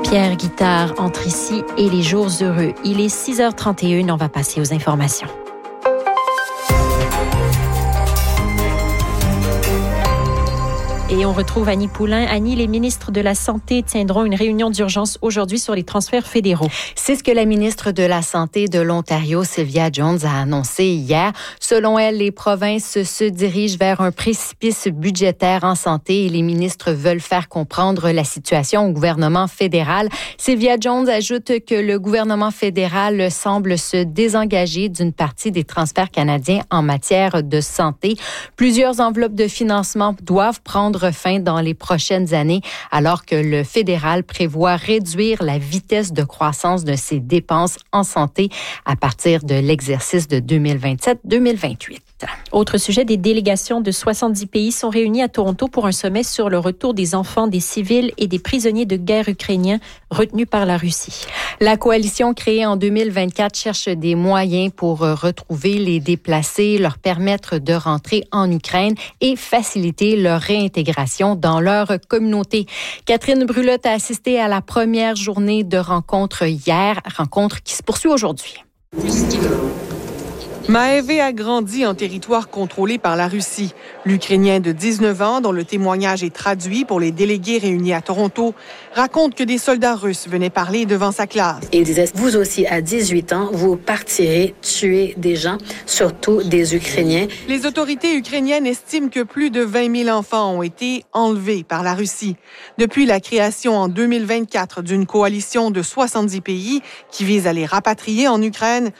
Pierre Guittard entre ici et les jours heureux. Il est 6h31, on va passer aux informations. Et on retrouve Annie Poulain. Annie, les ministres de la Santé tiendront une réunion d'urgence aujourd'hui sur les transferts fédéraux. C'est ce que la ministre de la Santé de l'Ontario, Sylvia Jones, a annoncé hier. Selon elle, les provinces se dirigent vers un précipice budgétaire en santé et les ministres veulent faire comprendre la situation au gouvernement fédéral. Sylvia Jones ajoute que le gouvernement fédéral semble se désengager d'une partie des transferts canadiens en matière de santé. Plusieurs enveloppes de financement doivent prendre fin dans les prochaines années, alors que le fédéral prévoit réduire la vitesse de croissance de ses dépenses en santé à partir de l'exercice de 2027-2028. Autre sujet, des délégations de 70 pays sont réunies à Toronto pour un sommet sur le retour des enfants, des civils et des prisonniers de guerre ukrainiens retenus par la Russie. La coalition créée en 2024 cherche des moyens pour retrouver les déplacés, leur permettre de rentrer en Ukraine et faciliter leur réintégration dans leur communauté. Catherine Brulotte a assisté à la première journée de rencontre hier, rencontre qui se poursuit aujourd'hui. Maëvé a grandi en territoire contrôlé par la Russie. L'Ukrainien de 19 ans, dont le témoignage est traduit pour les délégués réunis à Toronto, raconte que des soldats russes venaient parler devant sa classe. Il disait, vous aussi, à 18 ans, vous partirez tuer des gens, surtout des Ukrainiens. Les autorités ukrainiennes estiment que plus de 20 000 enfants ont été enlevés par la Russie. Depuis la création en 2024 d'une coalition de 70 pays qui vise à les rapatrier en Ukraine,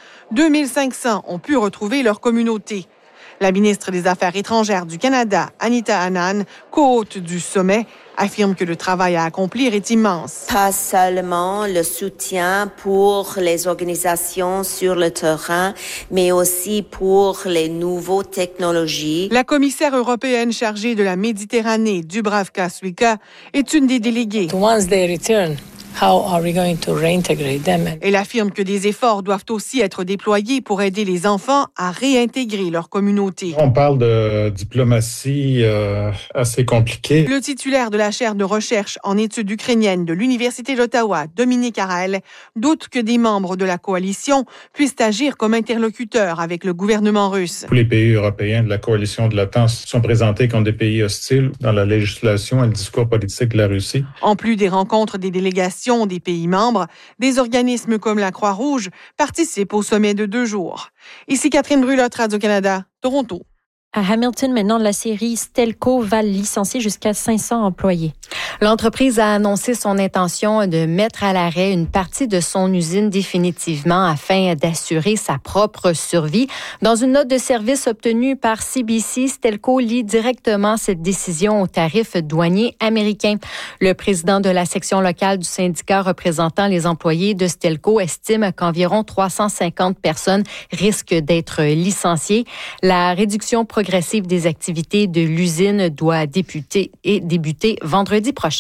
2500 ont pu retrouver leur communauté. La ministre des Affaires étrangères du Canada, Anita Anand, co-hôte du sommet, affirme que le travail à accomplir est immense. Pas seulement le soutien pour les organisations sur le terrain, mais aussi pour les nouvelles technologies. La commissaire européenne chargée de la Méditerranée, Dubravka Šuica, est une des déléguées. Once they return, how are we going to reintegrate them? Elle affirme que des efforts doivent aussi être déployés pour aider les enfants à réintégrer leur communauté. On parle de diplomatie assez compliquée. Le titulaire de la chaire de recherche en études ukrainiennes de l'Université d'Ottawa, Dominique Harel, doute que des membres de la coalition puissent agir comme interlocuteurs avec le gouvernement russe. Tous les pays européens de la coalition de l'OTAN sont présentés comme des pays hostiles dans la législation et le discours politique de la Russie. En plus des rencontres des délégations des pays membres, des organismes comme la Croix-Rouge participent au sommet de 2 jours. Ici Catherine Brulotte, Radio-Canada, Toronto. À Hamilton, maintenant, la série Stelco va licencier jusqu'à 500 employés. L'entreprise a annoncé son intention de mettre à l'arrêt une partie de son usine définitivement afin d'assurer sa propre survie. Dans une note de service obtenue par CBC, Stelco lie directement cette décision aux tarifs douaniers américains. Le président de la section locale du syndicat représentant les employés de Stelco estime qu'environ 350 personnes risquent d'être licenciées. La réduction progressive des activités de l'usine doit débuter vendredi prochain.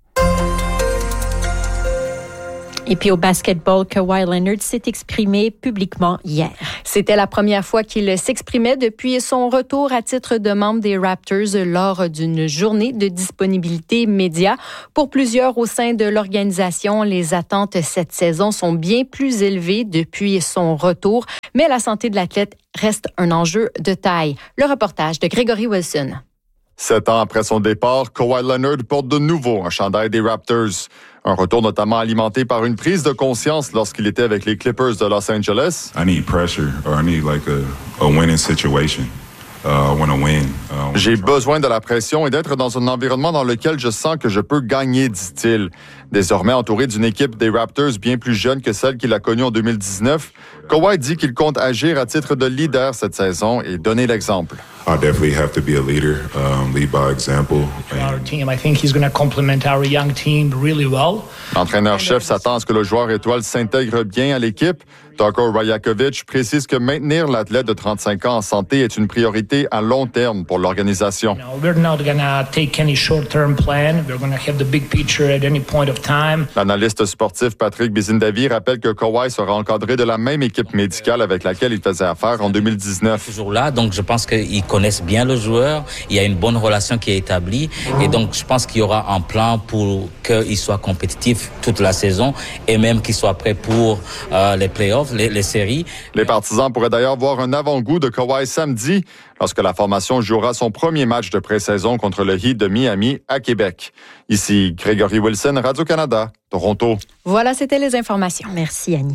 Et puis au basketball, Kawhi Leonard s'est exprimé publiquement hier. C'était la première fois qu'il s'exprimait depuis son retour à titre de membre des Raptors lors d'une journée de disponibilité média. Pour plusieurs au sein de l'organisation, les attentes cette saison sont bien plus élevées depuis son retour, mais la santé de l'athlète reste un enjeu de taille. Le reportage de Gregory Wilson. 7 ans après son départ, Kawhi Leonard porte de nouveau un chandail des Raptors. Un retour notamment alimenté par une prise de conscience lorsqu'il était avec les Clippers de Los Angeles. I need pressure, or I need like a winning situation. I want to win. J'ai besoin de la pression et d'être dans un environnement dans lequel je sens que je peux gagner, dit-il. Désormais entouré d'une équipe des Raptors bien plus jeune que celle qu'il a connue en 2019, Kawhi dit qu'il compte agir à titre de leader cette saison et donner l'exemple. I definitely have to be a leader, lead by example. Our team, I think he's going to complement our young team really well. L'entraîneur-chef s'attend à ce que le joueur étoile s'intègre bien à l'équipe. Darko Rajakovic précise que maintenir l'athlète de 35 ans en santé est une priorité à long terme pour l'organisation. We're not going to take any short-term plan. We're going to have the big picture at any point of time. L'analyste sportif Patrick Bizindavi rappelle que Kawhi sera encadré de la même équipe médicale avec laquelle il faisait affaire en 2019. Toujours là, donc je pense qu'il connaissent bien le joueur, il y a une bonne relation qui est établie et donc je pense qu'il y aura un plan pour qu'il soit compétitif toute la saison et même qu'il soit prêt pour les playoffs, les séries. Les partisans pourraient d'ailleurs voir un avant-goût de Kawhi samedi lorsque la formation jouera son premier match de pré-saison contre le Heat de Miami à Québec. Ici Grégory Wilson, Radio-Canada, Toronto. Voilà, c'était les informations. Merci Annie.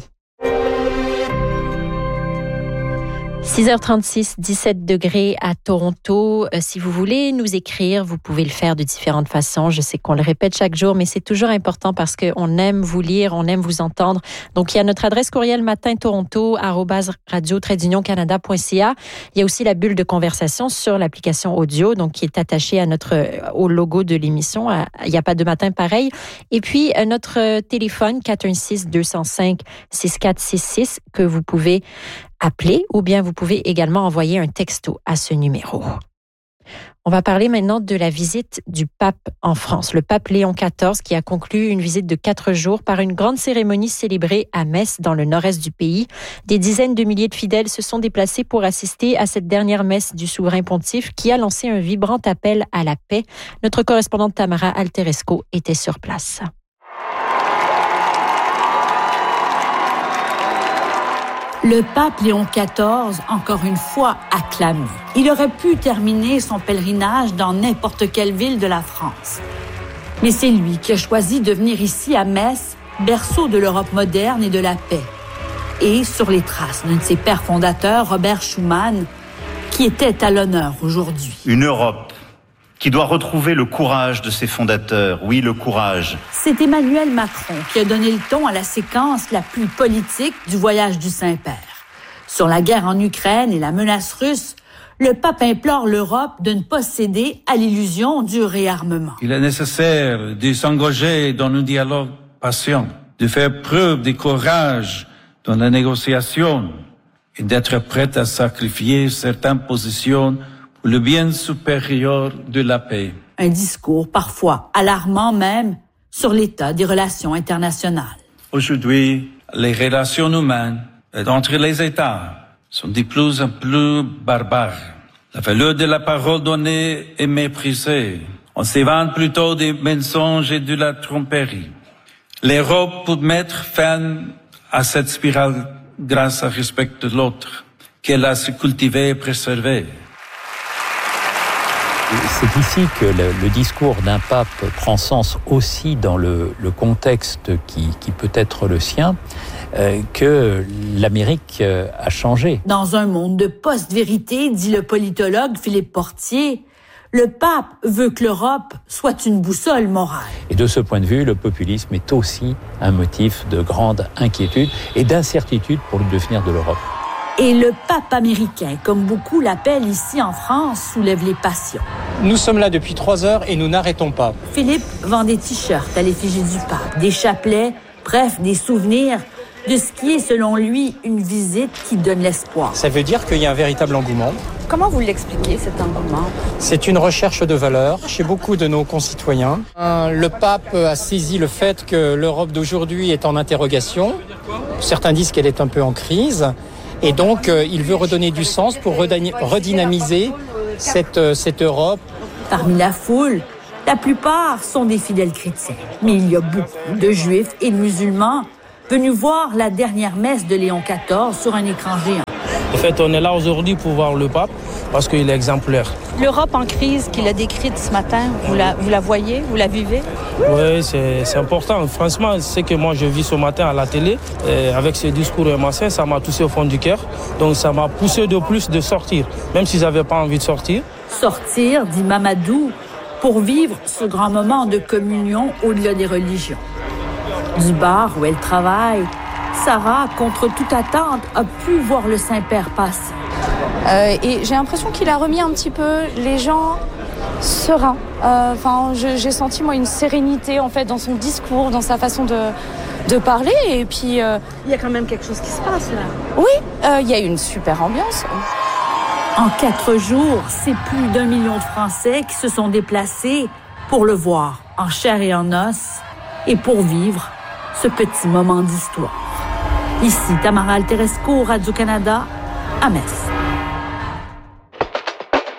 6h36, 17 degrés à Toronto. Si vous voulez nous écrire, vous pouvez le faire de différentes façons. Je sais qu'on le répète chaque jour, mais c'est toujours important parce qu'on aime vous lire, on aime vous entendre. Donc, il y a notre adresse courriel matintoronto@radio-canada.ca. Il y a aussi la bulle de conversation sur l'application audio, donc qui est attachée à au logo de l'émission. Il n'y a pas de matin pareil. Et puis, notre téléphone 416-205-6466 que vous pouvez appeler ou bien vous pouvez également envoyer un texto à ce numéro. On va parler maintenant de la visite du pape en France. Le pape Léon XIV qui a conclu une visite de 4 jours par une grande cérémonie célébrée à Metz dans le nord-est du pays. Des dizaines de milliers de fidèles se sont déplacés pour assister à cette dernière messe du souverain pontife qui a lancé un vibrant appel à la paix. Notre correspondante Tamara Alteresco était sur place. Le pape Léon XIV, encore une fois, acclamé. Il aurait pu terminer son pèlerinage dans n'importe quelle ville de la France. Mais c'est lui qui a choisi de venir ici à Metz, berceau de l'Europe moderne et de la paix. Et sur les traces d'un de ses pères fondateurs, Robert Schuman, qui était à l'honneur aujourd'hui. Une Europe qui doit retrouver le courage de ses fondateurs. Oui, le courage. C'est Emmanuel Macron qui a donné le ton à la séquence la plus politique du voyage du Saint-Père. Sur la guerre en Ukraine et la menace russe, le pape implore l'Europe de ne pas céder à l'illusion du réarmement. Il est nécessaire de s'engager dans un dialogue patient, de faire preuve de courage dans la négociation et d'être prêt à sacrifier certaines positions pour le bien supérieur de la paix. Un discours parfois alarmant même sur l'état des relations internationales. Aujourd'hui, les relations humaines entre les États sont de plus en plus barbares. La valeur de la parole donnée est méprisée. On s'évente plutôt des mensonges et de la tromperie. L'Europe peut mettre fin à cette spirale grâce au respect de l'autre, qu'elle a su cultiver et préserver. C'est ici que le discours d'un pape prend sens aussi dans le contexte qui peut être le sien, que l'Amérique a changé. Dans un monde de post-vérité, dit le politologue Philippe Portier, le pape veut que l'Europe soit une boussole morale. Et de ce point de vue, le populisme est aussi un motif de grande inquiétude et d'incertitude pour le devenir de l'Europe. Et le pape américain, comme beaucoup l'appellent ici en France, soulève les passions. Nous sommes là depuis 3 heures et nous n'arrêtons pas. Philippe vend des t-shirts à l'effigie du pape, des chapelets, bref, des souvenirs de ce qui est, selon lui, une visite qui donne l'espoir. Ça veut dire qu'il y a un véritable engouement. Comment vous l'expliquez, cet engouement ? C'est une recherche de valeurs chez beaucoup de nos concitoyens. Le pape a saisi le fait que l'Europe d'aujourd'hui est en interrogation. Certains disent qu'elle est un peu en crise. Et donc, il veut redonner du sens pour redynamiser cette Europe. Parmi la foule, la plupart sont des fidèles chrétiens. Mais il y a beaucoup de juifs et de musulmans venus voir la dernière messe de Léon XIV sur un écran géant. En fait, on est là aujourd'hui pour voir le pape parce qu'il est exemplaire. L'Europe en crise qu'il a décrite ce matin, vous la voyez, vous la vivez? Oui, c'est important. Franchement, c'est que moi je vis ce matin à la télé avec ce discours émancé, ça m'a touché au fond du cœur. Donc ça m'a poussé de plus de sortir, même si j'avais pas envie de sortir. Sortir, dit Mamadou, pour vivre ce grand moment de communion au-delà des religions. Du bar où elle travaille, Sarah, contre toute attente, a pu voir le Saint-Père passer. Et j'ai l'impression qu'il a remis un petit peu les gens sereins. J'ai senti, moi, une sérénité, en fait, dans son discours, dans sa façon de parler. Et puis... Il y a quand même quelque chose qui se passe, là. Oui, il y a une super ambiance. En 4 jours, c'est plus d'1 million de Français qui se sont déplacés pour le voir, en chair et en os, et pour vivre ce petit moment d'histoire. Ici, Tamara Alteresco, Radio-Canada, à Metz.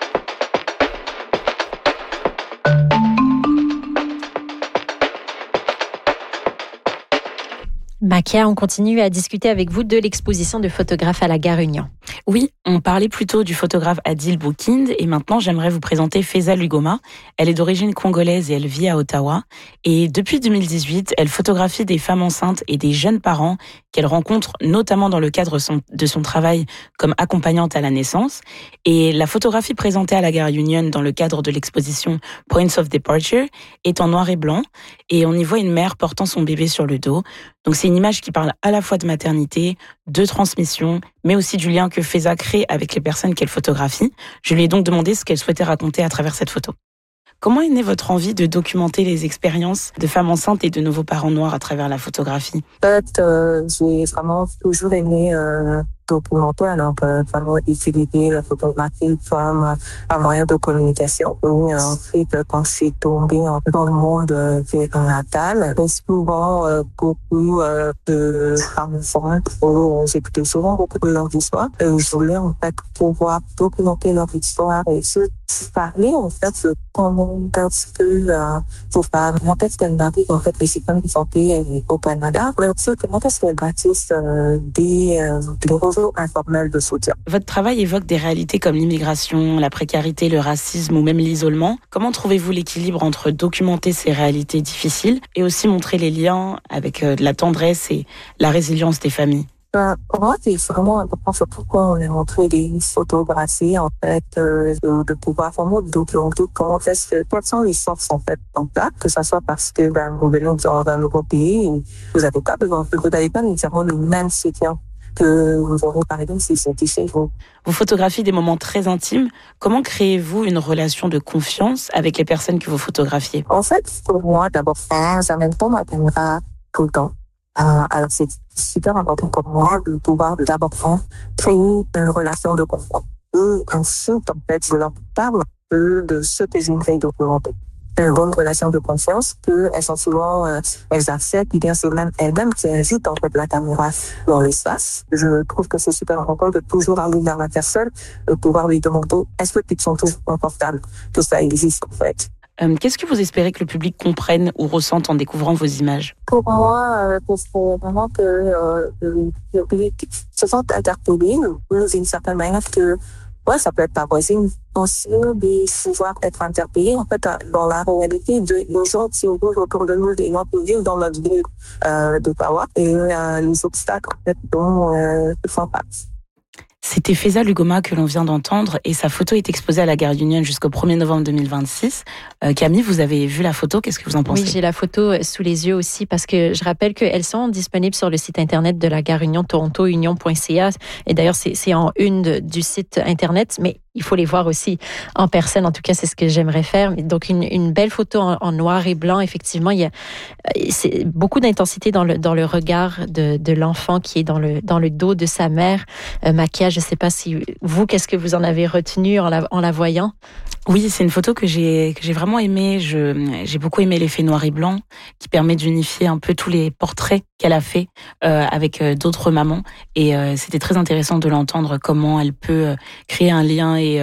Makia, on continue à discuter avec vous de l'exposition de photographes à la Gare Union. Oui, on parlait plutôt du photographe Adil Boukind et maintenant j'aimerais vous présenter Feza Lugoma. Elle est d'origine congolaise et elle vit à Ottawa. Et depuis 2018, elle photographie des femmes enceintes et des jeunes parents qu'elle rencontre notamment dans le cadre de son travail comme accompagnante à la naissance. Et la photographie présentée à la Gare Union dans le cadre de l'exposition Points of Departure est en noir et blanc et on y voit une mère portant son bébé sur le dos. Donc c'est une image qui parle à la fois de maternité, de transmission, mais aussi du lien que Feza crée avec les personnes qu'elle photographie. Je lui ai donc demandé ce qu'elle souhaitait raconter à travers cette photo. Comment est née votre envie de documenter les expériences de femmes enceintes et de nouveaux parents noirs à travers la photographie? En fait, j'ai vraiment toujours aimé documenter, alors vraiment utiliser la photographie comme un moyen de communication. Et ensuite, quand je suis tombée dans le monde natal, j'ai souvent beaucoup de femmes enceintes où j'écoutais souvent beaucoup de leur histoire. Je voulais en fait pouvoir documenter leur histoire et se parler en fait de comment un petit peu pour parler comment est-ce qu'elles naviguent en fait les systèmes de santé au Canada, mais aussi comment est-ce qu'elles bâtissent des réseaux informels de soutien. Votre travail évoque des réalités comme l'immigration, la précarité, le racisme ou même l'isolement. Comment trouvez-vous l'équilibre entre documenter ces réalités difficiles et aussi montrer les liens avec de la tendresse et la résilience des familles? Pour moi, c'est vraiment important, c'est pourquoi on est rentré des photographies, en fait, de pouvoir vraiment documenter comment est-ce que, quelles sont les sources, en fait, donc là, que ça soit parce que, vous venez dans un nouveau pays, vous n'avez pas besoin, vous n'avez pas nécessairement le même soutien que vous aurez, par exemple, si c'est chez vous. Vous photographiez des moments très intimes. Comment créez-vous une relation de confiance avec les personnes que vous photographiez? En fait, pour moi, d'abord, j'amène pas ma caméra tout le temps. Alors, c'est super important pour moi de pouvoir d'abord créer une relation de confiance. Et ensuite, en fait, je leur parle de ce que j'aimerais documenter. Une bonne relation de confiance qu'elles sont souvent, elles acceptent, et bien c'est même elles-mêmes qui invitent en fait la caméra dans l'espace. Je trouve que c'est super important de toujours aller vers la personne, de pouvoir lui demander est-ce que tu te sens toujours confortable, que ça existe en fait. Qu'est-ce que vous espérez que le public comprenne ou ressente en découvrant vos images? Pour moi, il faut vraiment que le public se sente interpellé, d'une certaine manière que ça peut être pas possible aussi de pouvoir être interpellé. En fait, dans la réalité, les gens qui sont autour de nous, les gens qui vivent dans notre ville de Ottawa et les obstacles en fait, dont ils font face. C'était Feza Lugoma que l'on vient d'entendre et sa photo est exposée à la Gare Union jusqu'au 1er novembre 2026. Camille, vous avez vu la photo, qu'est-ce que vous en pensez? Oui, j'ai la photo sous les yeux aussi parce que je rappelle qu'elles sont disponibles sur le site internet de la Gare Union, torontounion.ca. Et d'ailleurs, c'est en une du site internet, mais il faut les voir aussi en personne. En tout cas, c'est ce que j'aimerais faire. Donc, une belle photo en noir et blanc. Effectivement, il y a c'est beaucoup d'intensité dans le regard de l'enfant qui est dans le dos de sa mère. Makia, je ne sais pas si vous, qu'est-ce que vous en avez retenu en la voyant? Oui, c'est une photo que j'ai vraiment aimée. J'ai beaucoup aimé l'effet noir et blanc qui permet d'unifier un peu tous les portraits qu'elle a fait avec d'autres mamans. Et c'était très intéressant de l'entendre, comment elle peut créer un lien et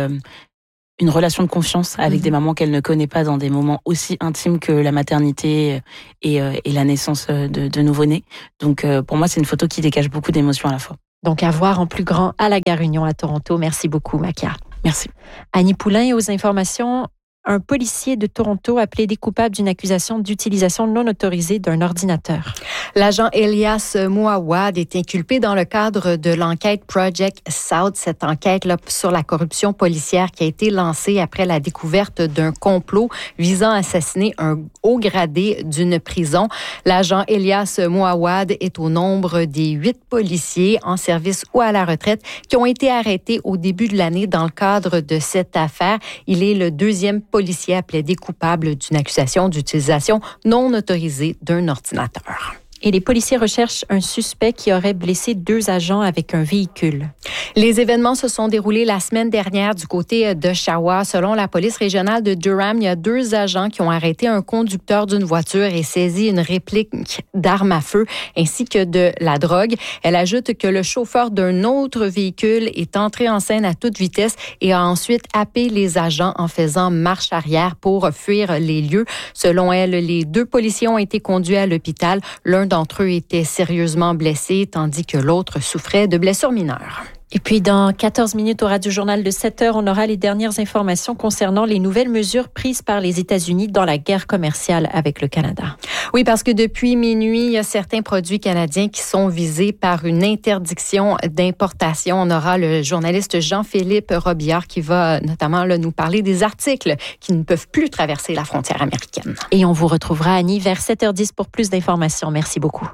une relation de confiance avec des mamans qu'elle ne connaît pas dans des moments aussi intimes que la maternité et la naissance de nouveau-nés. Donc pour moi, c'est une photo qui dégage beaucoup d'émotions à la fois. Donc à voir en plus grand à la Gare Union à Toronto. Merci beaucoup, Makia. Merci. Annie Poulain, aux informations. Un policier de Toronto a plaidé coupable d'une accusation d'utilisation non autorisée d'un ordinateur. L'agent Elias Mouawad est inculpé dans le cadre de l'enquête Project South, cette enquête-là sur la corruption policière qui a été lancée après la découverte d'un complot visant à assassiner un haut gradé d'une prison. L'agent Elias Mouawad est au nombre des 8 policiers en service ou à la retraite qui ont été arrêtés au début de l'année dans le cadre de cette affaire. Il est le deuxième policier a plaidé coupable d'une accusation d'utilisation non autorisée d'un ordinateur. Et les policiers recherchent un suspect qui aurait blessé 2 agents avec un véhicule. Les événements se sont déroulés la semaine dernière du côté d'Oshawa. Selon la police régionale de Durham, il y a 2 agents qui ont arrêté un conducteur d'une voiture et saisi une réplique d'arme à feu ainsi que de la drogue. Elle ajoute que le chauffeur d'un autre véhicule est entré en scène à toute vitesse et a ensuite happé les agents en faisant marche arrière pour fuir les lieux. Selon elle, les 2 policiers ont été conduits à l'hôpital. L'un d'entre eux étaient sérieusement blessés, tandis que l'autre souffrait de blessures mineures. Et puis, dans 14 minutes au Radio-Journal de 7 heures, on aura les dernières informations concernant les nouvelles mesures prises par les États-Unis dans la guerre commerciale avec le Canada. Oui, parce que depuis minuit, il y a certains produits canadiens qui sont visés par une interdiction d'importation. On aura le journaliste Jean-Philippe Robillard qui va notamment nous parler des articles qui ne peuvent plus traverser la frontière américaine. Et on vous retrouvera, Annie, vers 7h10 pour plus d'informations. Merci beaucoup.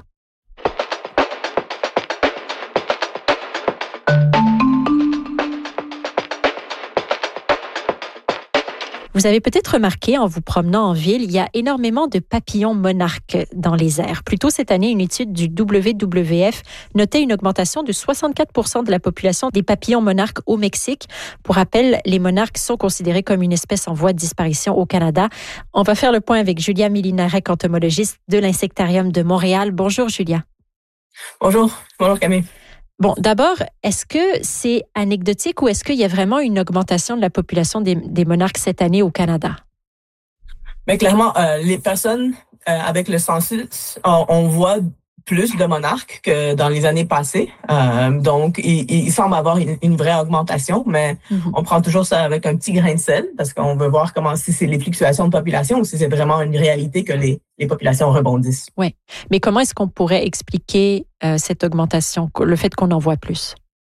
Vous avez peut-être remarqué en vous promenant en ville, il y a énormément de papillons monarques dans les airs. Plus tôt cette année, une étude du WWF notait une augmentation de 64% de la population des papillons monarques au Mexique. Pour rappel, les monarques sont considérés comme une espèce en voie de disparition au Canada. On va faire le point avec Julia Millinarek, entomologiste de l'Insectarium de Montréal. Bonjour Julia. Bonjour Camille. Bon, d'abord, est-ce que c'est anecdotique ou est-ce qu'il y a vraiment une augmentation de la population des monarques cette année au Canada? Mais clairement, les personnes avec le census, on voit plus de monarques que dans les années passées. Donc, il semble avoir une vraie augmentation, mais on prend toujours ça avec un petit grain de sel parce qu'on veut voir comment si c'est les fluctuations de population ou si c'est vraiment une réalité que les populations rebondissent. Oui, mais comment est-ce qu'on pourrait expliquer cette augmentation, le fait qu'on en voit plus?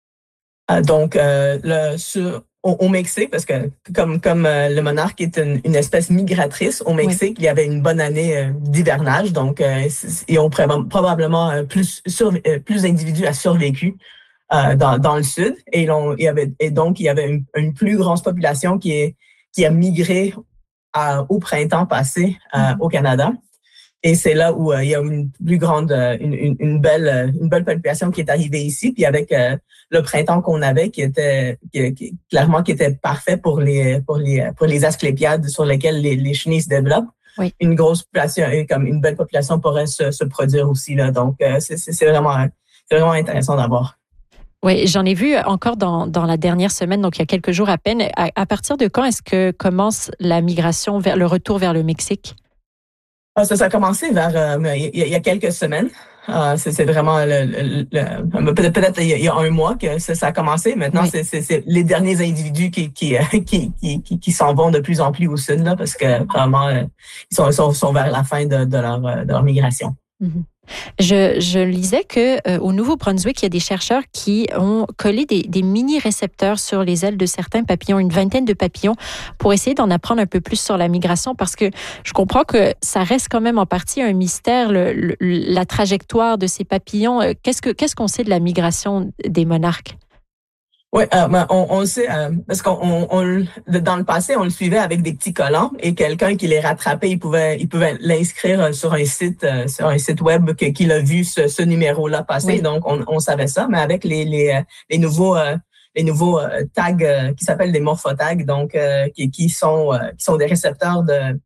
Au Mexique, parce que comme le monarque est une espèce migratrice, au Mexique, il y avait une bonne année d'hivernage, donc ils ont probablement plus d'individus à survécu dans le sud, et donc il y avait une plus grande population qui a migré au printemps passé au Canada. Et c'est là où il y a une plus grande, une belle population qui est arrivée ici. Puis avec le printemps qu'on avait, qui était parfait pour les asclépiades sur lesquelles les chenilles se développent. Oui. Une grosse population, comme une belle population pourrait se produire aussi là. Donc c'est vraiment intéressant d'avoir. Oui, j'en ai vu encore dans la dernière semaine, donc il y a quelques jours à peine. À partir de quand est-ce que commence la migration vers le retour vers le Mexique? Ça a commencé il y a quelques semaines. C'est vraiment peut-être il y a un mois que ça a commencé. Maintenant, oui. c'est les derniers individus qui s'en vont de plus en plus au sud là, parce que vraiment ils sont vers la fin de leur migration. Mm-hmm. Je lisais que au Nouveau-Brunswick, il y a des chercheurs qui ont collé des mini-récepteurs sur les ailes de certains papillons, une vingtaine de papillons, pour essayer d'en apprendre un peu plus sur la migration, parce que je comprends que ça reste quand même en partie un mystère, la trajectoire de ces papillons. Qu'est-ce qu'on sait de la migration des monarques? Oui, on le sait parce qu'on dans le passé, on le suivait avec des petits collants et quelqu'un qui les rattrapait, il pouvait l'inscrire sur un site web qu'il a vu ce numéro-là passer. Oui. Donc on savait ça, mais avec les nouveaux tags qui s'appellent des morphotags, donc qui sont des récepteurs de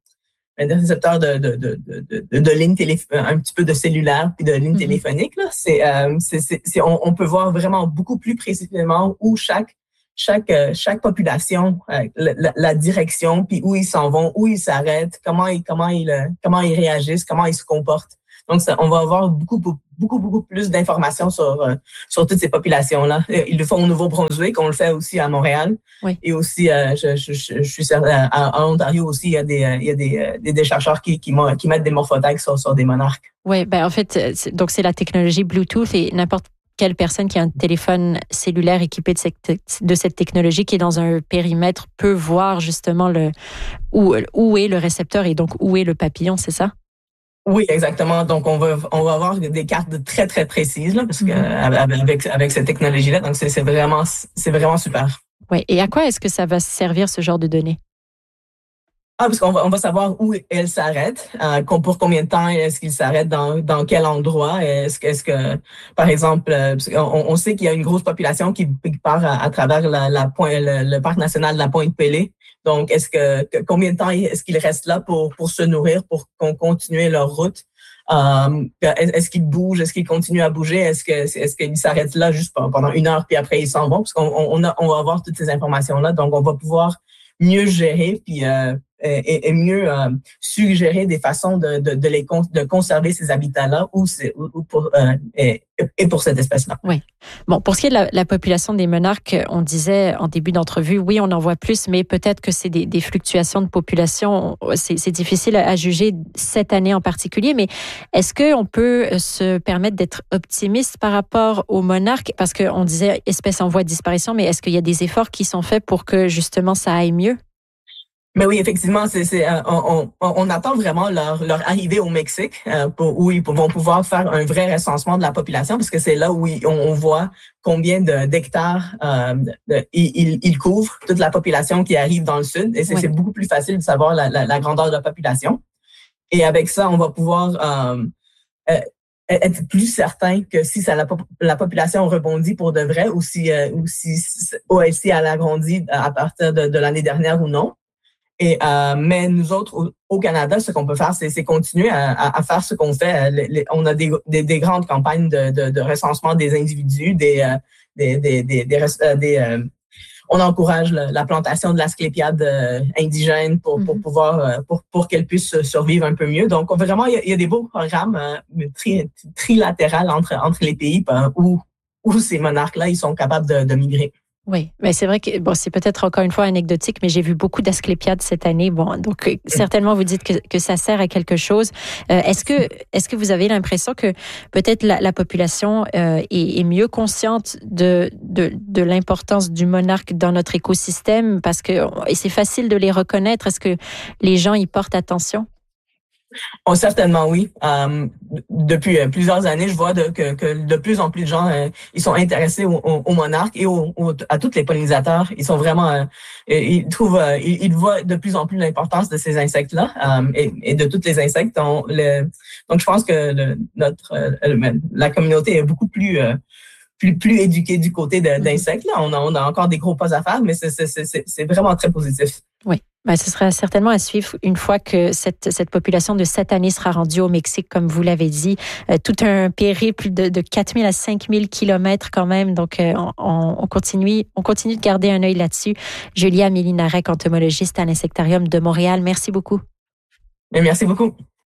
lignes un petit peu de cellulaire puis de lignes téléphoniques là, on peut voir vraiment beaucoup plus précisément où chaque population la direction puis où ils s'en vont, où ils s'arrêtent, comment ils réagissent, comment ils se comportent. Donc on va avoir beaucoup plus d'informations sur toutes ces populations-là. Ils le font au Nouveau-Brunswick, on le fait aussi à Montréal. Oui. Et aussi, je suis certain, à Ontario aussi, il y a des chercheurs qui mettent des morphotags sur des monarques. Oui, en fait, donc c'est la technologie Bluetooth et n'importe quelle personne qui a un téléphone cellulaire équipé de cette technologie qui est dans un périmètre peut voir justement où est le récepteur et donc où est le papillon, c'est ça? Oui, exactement. Donc, on va avoir des cartes très, très précises, là, parce que avec cette technologie-là, donc c'est vraiment super. Oui. Et à quoi est-ce que ça va servir, ce genre de données? Parce qu'on va savoir où elle s'arrête, pour combien de temps est-ce qu'il s'arrête, dans quel endroit, est-ce que, par exemple, on sait qu'il y a une grosse population qui part à travers le parc national de la Pointe-Pelée. Donc, combien de temps est-ce qu'ils restent là pour se nourrir, pour qu'on continue leur route? Est-ce qu'ils bougent? Est-ce qu'ils continuent à bouger? Est-ce qu'ils s'arrêtent là juste pendant 1 heure puis après ils s'en vont? Parce qu'on va avoir toutes ces informations-là. Donc, on va pouvoir mieux gérer puis et mieux suggérer des façons de conserver ces habitats-là et pour cette espèce-là. Oui. Bon, pour ce qui est de la population des monarques, on disait en début d'entrevue, oui, on en voit plus, mais peut-être que c'est des fluctuations de population. C'est difficile à juger cette année en particulier, mais est-ce qu'on peut se permettre d'être optimiste par rapport aux monarques? Parce qu'on disait espèce en voie de disparition, mais est-ce qu'il y a des efforts qui sont faits pour que justement ça aille mieux? Mais oui, effectivement, on attend vraiment leur arrivée au Mexique où ils vont pouvoir faire un vrai recensement de la population, parce que c'est là où on voit combien d'hectares ils couvrent, toute la population qui arrive dans le sud. Et c'est beaucoup plus facile de savoir la grandeur de la population. Et avec ça, on va pouvoir être plus certain que si la population rebondit pour de vrai ou si elle a grandi à partir de l'année dernière ou non. Mais nous autres, au Canada, ce qu'on peut faire, c'est continuer à faire ce qu'on fait. On a des grandes campagnes de recensement des individus, on encourage la plantation de l'asclépiade indigène pour qu'elle puisse survivre un peu mieux. Donc, vraiment, il y a des beaux programmes trilatérales entre les pays où ces monarques-là, ils sont capables de migrer. Oui, mais c'est vrai que c'est peut-être encore une fois anecdotique, mais j'ai vu beaucoup d'asclépiades cette année. Bon, donc certainement vous dites que ça sert à quelque chose. Est-ce que vous avez l'impression que peut-être la population est mieux consciente de l'importance du monarque dans notre écosystème, parce que c'est facile de les reconnaître? Est-ce que les gens y portent attention? Oh, certainement, oui. Depuis plusieurs années, je vois que de plus en plus de gens ils sont intéressés aux monarques et à tous les pollinisateurs. Ils sont vraiment, ils voient de plus en plus l'importance de ces insectes-là et de tous les insectes. Donc, je pense que la communauté est beaucoup plus éduquée du côté d'insectes. Là, on a encore des gros pas à faire, mais c'est vraiment très positif. Oui. Ce sera certainement à suivre une fois que cette population de cette année sera rendue au Mexique, comme vous l'avez dit. Tout un périple de 4 000 à 5 000 kilomètres quand même. Donc, on continue de garder un œil là-dessus. Julia Mélinarec, entomologiste à l'Insectarium de Montréal. Merci beaucoup. Merci beaucoup.